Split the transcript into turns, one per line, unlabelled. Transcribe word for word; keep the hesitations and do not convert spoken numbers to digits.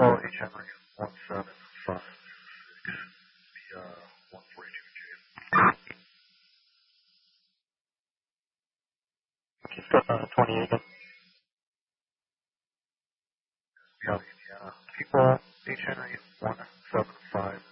call H Henry one seven five six, the uh, one forty-two J. He's got uh, twenty-eight. Yeah, Indiana. People H Henry one seven five